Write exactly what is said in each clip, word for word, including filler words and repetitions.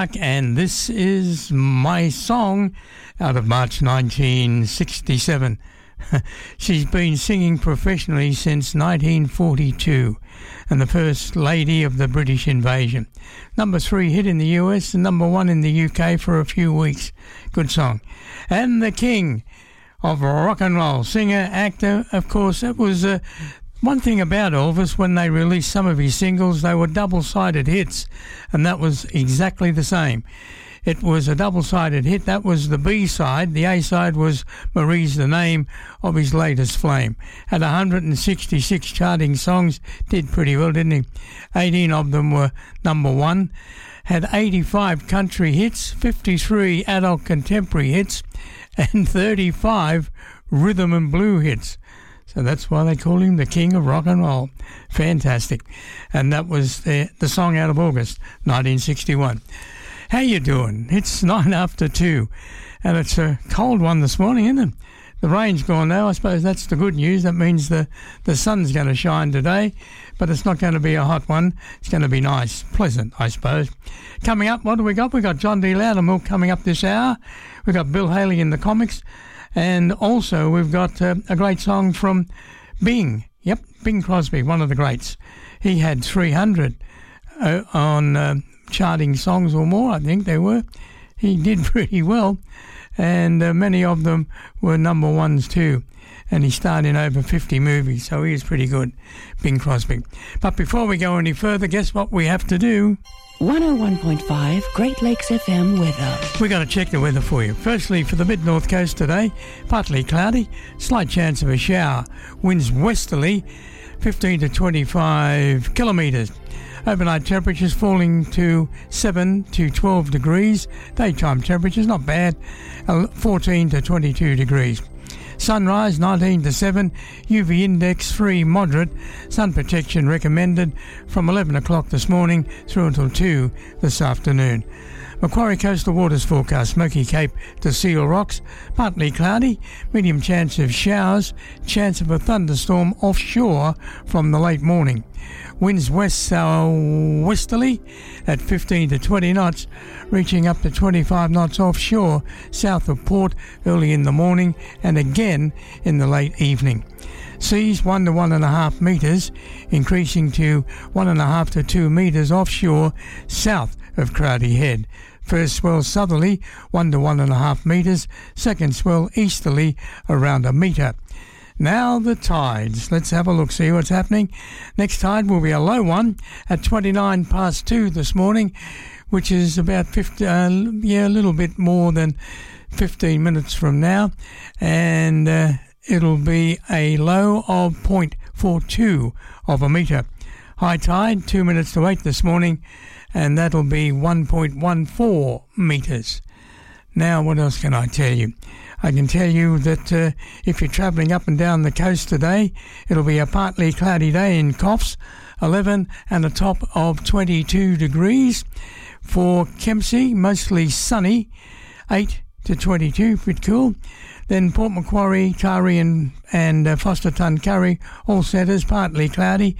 And this is my song out of March nineteen sixty-seven. She's been singing professionally since nineteen forty-two and the first lady of the British invasion. Number three hit in the U S and number one in the U K for a few weeks. Good song. And the king of rock and roll, singer, actor, of course, that was uh, one thing about Elvis. When they released some of his singles, they were double-sided hits, and that was exactly the same. It was a double-sided hit. That was the B-side. The A-side was Marie's the Name of his latest flame. Had one hundred sixty-six charting songs. Did pretty well, didn't he? eighteen of them were number one. Had eighty-five country hits, fifty-three adult contemporary hits, and thirty-five rhythm and blue hits. So that's why they call him the king of rock and roll. Fantastic. And that was the, the song out of August nineteen sixty-one. How you doing? It's nine after two, and it's a cold one this morning, isn't it? The rain's gone now. I suppose that's the good news. That means the, the sun's going to shine today, but it's not going to be a hot one. It's going to be nice, pleasant, I suppose. Coming up, what do we got? We've got John D. Loudermilk coming up this hour. We've got Bill Haley in the comics, and also we've got uh, a great song from Bing. Yep, Bing Crosby, one of the greats. He had three hundred uh, on... Uh, charting songs or more, I think they were. He did pretty well, and uh, many of them were number ones too, and he starred in over fifty movies, so he is pretty good, Bing Crosby. But before we go any further, guess what we have to do? one oh one point five Great Lakes F M weather. We're going to check the weather for you. Firstly, for the mid-north coast today, partly cloudy, slight chance of a shower, winds westerly, fifteen to twenty-five kilometres. Overnight temperatures falling to seven to twelve degrees. Daytime temperatures not bad, fourteen to twenty-two degrees. Sunrise nineteen to seven, U V index three moderate, sun protection recommended from eleven o'clock this morning through until two this afternoon. Macquarie coastal waters forecast, Smoky Cape to Seal Rocks, partly cloudy, medium chance of showers, chance of a thunderstorm offshore from the late morning. Winds west southwesterly at fifteen to twenty knots, reaching up to twenty-five knots offshore south of Port early in the morning and again in the late evening. Seas one to one and a half metres, increasing to one and a half to two metres offshore south of Crowdy Head. First swell southerly one to one and a half metres, second swell easterly around a metre. Now the tides. Let's have a look, see what's happening. Next tide will be a low one at twenty-nine past two this morning, which is about fifty, uh, yeah, a little bit more than fifteen minutes from now, and uh, it'll be a low of zero point four two of a metre. High tide two minutes to eight this morning, and that'll be one point one four metres. Now, what else can I tell you? I can tell you that uh, if you're travelling up and down the coast today, it'll be a partly cloudy day in Coffs, eleven and a top of twenty-two degrees. For Kempsey, mostly sunny, eight to twenty-two, pretty cool. Then Port Macquarie, Taree and, and uh, Foster Tuncurry, all centres, partly cloudy.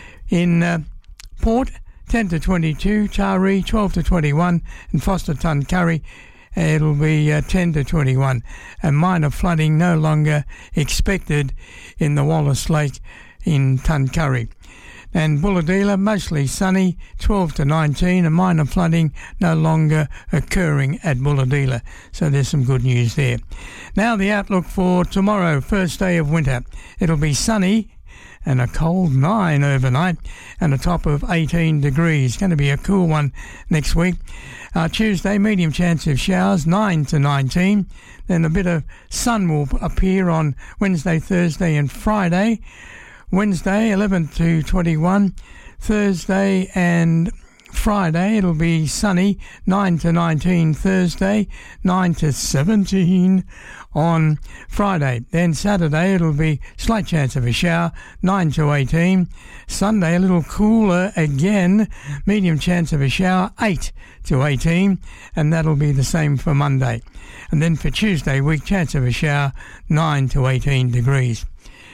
In uh, Port, ten to twenty-two, Taree, twelve to twenty-one, and Foster Tuncurry, it'll be uh, ten to twenty-one, and minor flooding no longer expected in the Wallace Lake in Tuncurry. And Bulahdelah, mostly sunny, twelve to nineteen, and minor flooding no longer occurring at Bulahdelah. So there's some good news there. Now the outlook for tomorrow, first day of winter. It'll be sunny and a cold nine overnight and a top of eighteen degrees. Going to be a cool one next week. Uh, Tuesday, medium chance of showers, nine to nineteen. Then a bit of sun will appear on Wednesday, Thursday and Friday. Wednesday, eleven to twenty-one. Thursday and Friday, it'll be sunny, nine to nineteen Thursday, nine to seventeen on Friday. Then Saturday, it'll be slight chance of a shower, nine to eighteen. Sunday, a little cooler again, medium chance of a shower, eight to eighteen, and that'll be the same for Monday. And then for Tuesday, week chance of a shower, nine to eighteen degrees.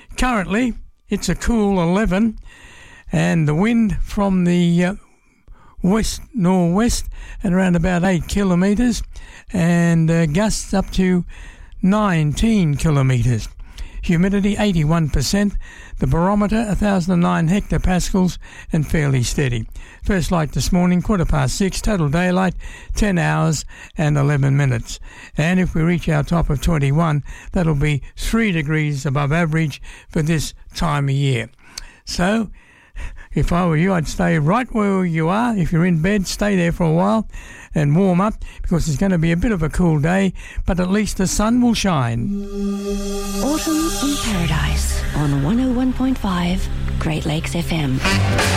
Currently, it's a cool eleven, and the wind from the uh, west northwest at around about eight kilometres, and uh, gusts up to nineteen kilometres. Humidity eighty-one percent, the barometer one thousand nine hectopascals and fairly steady. First light this morning, quarter past six, total daylight ten hours and eleven minutes. And if we reach our top of twenty-one, that'll be three degrees above average for this time of year. So, if I were you, I'd stay right where you are. If you're in bed, stay there for a while and warm up, because it's going to be a bit of a cool day, but at least the sun will shine. Autumn in Paradise on one oh one point five Great Lakes F M.